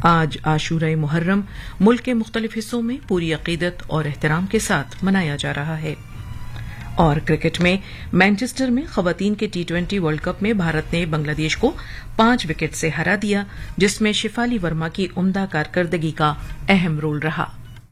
آج عاشورہ محرم ملک کے مختلف حصوں میں پوری عقیدت اور احترام کے ساتھ منایا جا رہا ہے۔ اور کرکٹ میں مانچسٹر میں خواتین کے T20 ورلڈ کپ میں بھارت نے بنگلہ دیش کو 5 وکٹ سے ہرا دیا، جس میں شفالی ورما کی عمدہ کارکردگی کا اہم رول رہا۔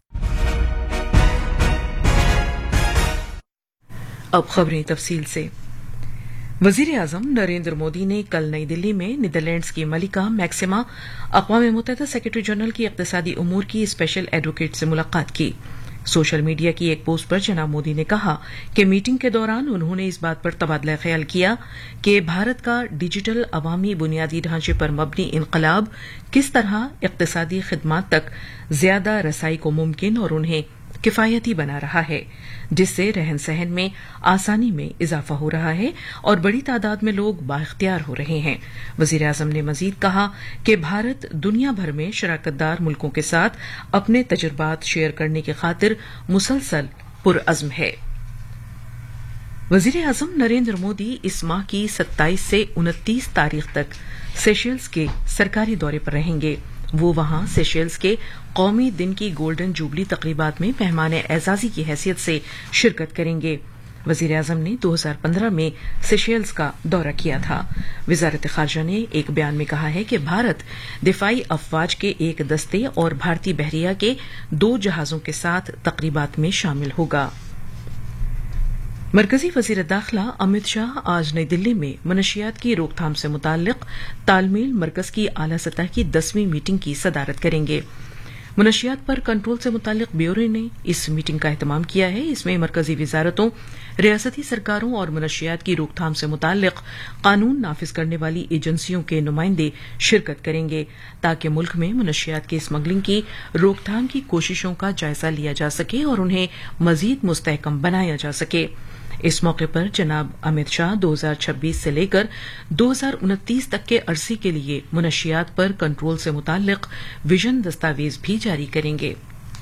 اب خبریں تفصیل سے۔ وزیر اعظم نریندر مودی نے کل نئی دلی میں نیدرلینڈز کی ملکہ میکسیما اقوام متحدہ سیکرٹری جنرل کی اقتصادی امور کی اسپیشل ایڈوکیٹ سے ملاقات کی۔ سوشل میڈیا کی ایک پوسٹ پر جناب مودی نے کہا کہ میٹنگ کے دوران انہوں نے اس بات پر تبادلہ خیال کیا کہ بھارت کا ڈیجیٹل عوامی بنیادی ڈھانچے پر مبنی انقلاب کس طرح اقتصادی خدمات تک زیادہ رسائی کو ممکن اور انہیں کفایتی بنا رہا ہے، جس سے رہن سہن میں آسانی میں اضافہ ہو رہا ہے اور بڑی تعداد میں لوگ بااختیار ہو رہے ہیں۔ وزیر اعظم نے مزید کہا کہ بھارت دنیا بھر میں شراکت دار ملکوں کے ساتھ اپنے تجربات شیئر کرنے کی خاطر مسلسل پرعزم ہے۔ وزیر اعظم نریندر مودی اس ماہ کی 27 سے 29 تاریخ تک سیشلز کے سرکاری دورے پر رہیں گے۔ وہ وہاں سیشلز کے قومی دن کی گولڈن جوبلی تقریبات میں مہمان اعزازی کی حیثیت سے شرکت کریں گے۔ وزیر اعظم نے 2015 میں سیشلز کا دورہ کیا تھا۔ وزارت خارجہ نے ایک بیان میں کہا ہے کہ بھارت دفاعی افواج کے ایک دستے اور بھارتی بحریہ کے 2 جہازوں کے ساتھ تقریبات میں شامل ہوگا۔ مرکزی وزیر داخلہ امت شاہ آج نئی دلی میں منشیات کی روک تھام سے متعلق تال میل مرکز کی اعلی سطح کی 10ویں میٹنگ کی صدارت کریں گے۔ منشیات پر کنٹرول سے متعلق بیورو نے اس میٹنگ کا اہتمام کیا ہے۔ اس میں مرکزی وزارتوں، ریاستی سرکاروں اور منشیات کی روک تھام سے متعلق قانون نافذ کرنے والی ایجنسیوں کے نمائندے شرکت کریں گے تاکہ ملک میں منشیات کی اسمگلنگ کی روک تھام کی کوششوں کا جائزہ لیا جا سکے اور انہیں مزید مستحکم بنایا جا سکے۔ اس موقع پر جناب امت شاہ 2026 سے لے کر 2029 تک کے عرصے کے لیے منشیات پر کنٹرول سے متعلق ویژن دستاویز بھی جاری کریں گے۔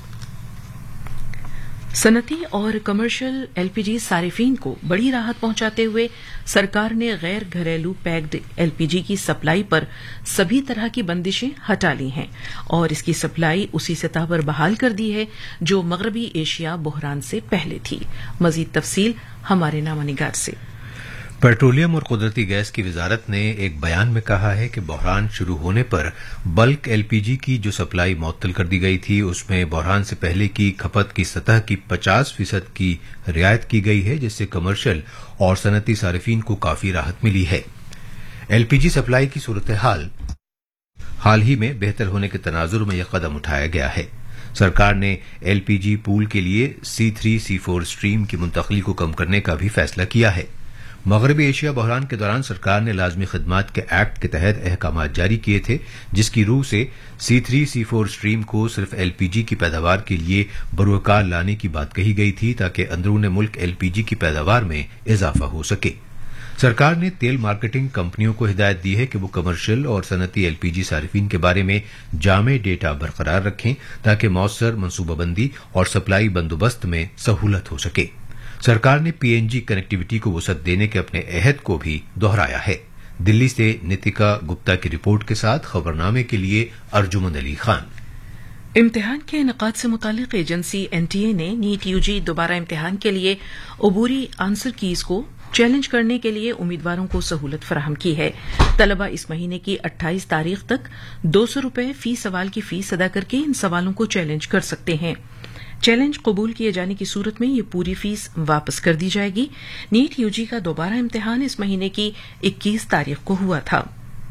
صنعتی اور کمرشل LPG صارفین کو بڑی راحت پہنچاتے ہوئے سرکار نے غیر گھریلو پیکڈ LPG کی سپلائی پر سبھی طرح کی بندشیں ہٹا لی ہیں اور اس کی سپلائی اسی سطح پر بحال کر دی ہے جو مغربی ایشیا بحران سے پہلے تھی۔ مزید تفصیل ہمارے نامہ نگار سے۔ پیٹرولیم اور قدرتی گیس کی وزارت نے ایک بیان میں کہا ہے کہ بحران شروع ہونے پر بلک LPG کی جو سپلائی معطل کر دی گئی تھی اس میں بحران سے پہلے کی کھپت کی سطح کی 50% کی رعایت کی گئی ہے، جس سے کمرشل اور صنعتی صارفین کو کافی راحت ملی ہے۔ LPG سپلائی کی صورتحال حال ہی میں بہتر ہونے کے تناظر میں یہ قدم اٹھایا گیا ہے۔ سرکار نے LPG پول کے لیے C3 C4 اسٹریم کی منتقلی کو کم کرنے کا بھی فیصلہ کیا ہے۔ مغربی ایشیا بحران کے دوران سرکار نے لازمی خدمات کے ایکٹ کے تحت احکامات جاری کیے تھے، جس کی روح سے C3 C4 اسٹریم کو صرف LPG کی پیداوار کے لیے بروکار لانے کی بات کہی گئی تھی تاکہ اندرون ملک LPG کی پیداوار میں اضافہ ہو سکے۔ سرکار نے تیل مارکیٹنگ کمپنیوں کو ہدایت دی ہے کہ وہ کمرشل اور صنعتی LPG صارفین کے بارے میں جامع ڈیٹا برقرار رکھیں تاکہ مؤثر منصوبہ بندی اور سپلائی بندوبست میں سہولت ہو سکے۔ سرکار نے PNG کنیکٹیویٹی کو وسعت دینے کے اپنے عہد کو بھی دہرایا ہے۔ دلی سے نتکا گپتا کی رپورٹ کے ساتھ خبرنامے کے لیے ارجمند علی خان۔ امتحان کے انعقاد سے متعلق ایجنسی NTA نے نیٹ UG دوبارہ امتحان کے لیے عبوری آنسر کیز کو چیلنج کرنے کے لیے امیدواروں کو سہولت فراہم کی ہے۔ طلبہ اس مہینے کی 28 تاریخ تک 200 روپے فی سوال کی فیس ادا کر کے ان سوالوں کو چیلنج کر سکتے ہیں۔ چیلنج قبول کیے جانے کی صورت میں یہ پوری فیس واپس کر دی جائے گی۔ نیٹ UG کا دوبارہ امتحان اس مہینے کی 21 تاریخ کو ہوا تھا۔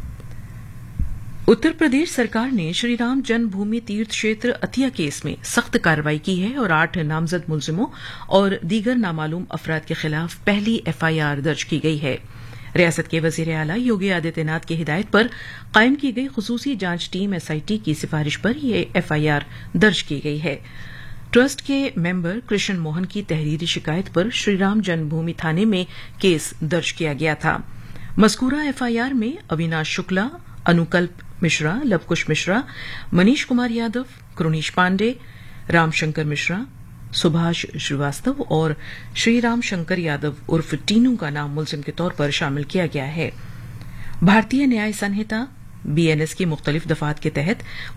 اتر پردیش سرکار نے شری رام جنم بھومی تیرتھ شیتر عطیہ کیس میں سخت کارروائی کی ہے اور 8 نامزد ملزموں اور دیگر نامعلوم افراد کے خلاف پہلی FIR درج کی گئی ہے۔ ریاست کے وزیر اعلی یوگی آدتیہ ناتھ کی ہدایت پر قائم کی گئی خصوصی جانچ ٹیم SIT کی سفارش پر یہ FIR درج کی گئی ہے۔ ٹرسٹ کے ممبر کرشن موہن کی تحریری شکایت پر شری رام جنم بھومی تھانے میں کیس درج کیا گیا تھا۔ مذکورہ FIR میں اویناش شکلا، انوکلپ مشرا، لوکش مشرا، منیش کمار یادو، کرونیش پانڈے، رام شنکر مشرا، سبھاش شریواستو اور شری رام شنکر یادو عرف ٹینو کا نام ملزم کے طور پر شامل کیا گیا ہے۔ بھارتیہ نیائے سنہتا BNS کی مختلف دفعات کے تحت